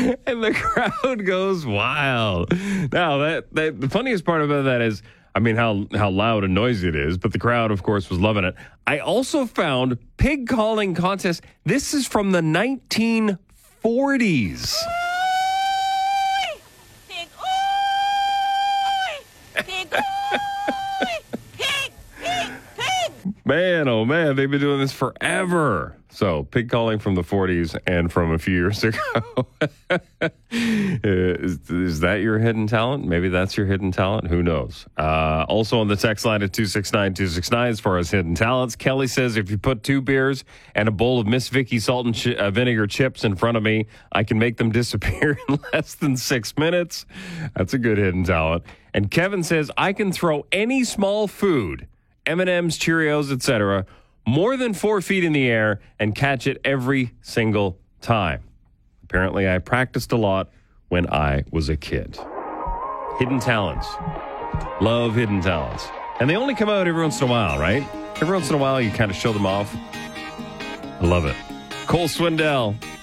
And the crowd goes wild. Now, the funniest part about that is, I mean, how loud and noisy it is, but the crowd, of course, was loving it. I also found pig calling contest. This is from the 1940s. Pig, pig, pig, pig, pig. Man, oh man, they've been doing this forever. So, pig calling from the 40s and from a few years ago. Is that your hidden talent? Maybe that's your hidden talent. Who knows? Also on the text line at 269-269, as far as hidden talents, Kelly says, if you put 2 beers and a bowl of Miss Vicky salt and vinegar chips in front of me, I can make them disappear in less than 6 minutes. That's a good hidden talent. And Kevin says, I can throw any small food, M&M's, Cheerios, etc., more than 4 feet in the air and catch it every single time. Apparently, I practiced a lot when I was a kid. Hidden talents. Love hidden talents. And they only come out every once in a while, right? Every once in a while, you kind of show them off. I love it. Cole Swindell.